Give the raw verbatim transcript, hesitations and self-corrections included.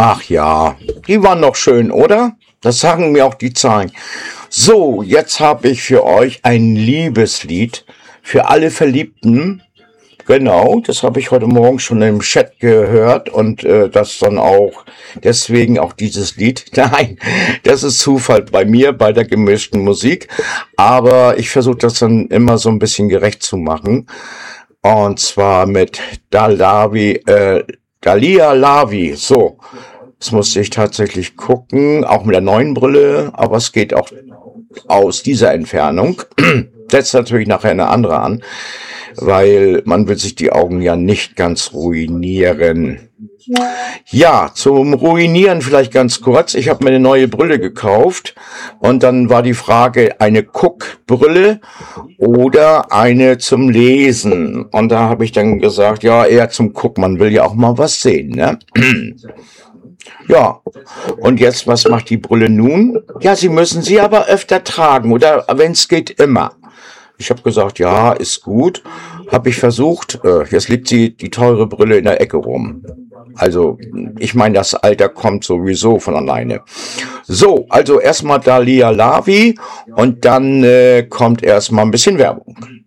Ach ja, die waren noch schön, oder? Das sagen mir auch die Zahlen. So, jetzt habe ich für euch ein Liebeslied für alle Verliebten. Genau, das habe ich heute Morgen schon im Chat gehört und äh, das dann auch, deswegen auch dieses Lied. Nein, das ist Zufall bei mir, bei der gemischten Musik. Aber ich versuche das dann immer so ein bisschen gerecht zu machen. Und zwar mit Dalavi, äh, Dalia Lavi. So, das musste ich tatsächlich gucken, auch mit der neuen Brille, aber es geht auch aus dieser Entfernung. Setzt natürlich nachher eine andere an, weil man will sich die Augen ja nicht ganz ruinieren. Ja, zum Ruinieren vielleicht ganz kurz. Ich habe mir eine neue Brille gekauft und dann war die Frage, eine Guckbrille oder eine zum Lesen. Und da habe ich dann gesagt, ja, eher zum Gucken. Man will ja auch mal was sehen, ne? Ja, und jetzt, was macht die Brille nun? Ja, Sie müssen sie aber öfter tragen oder wenn es geht, immer. Ich habe gesagt, ja, ist gut. Habe ich versucht. Äh, jetzt liegt sie, die teure Brille, in der Ecke rum. Also, ich meine, das Alter kommt sowieso von alleine. So, also erstmal Dalia Lavi und dann äh, kommt erstmal ein bisschen Werbung.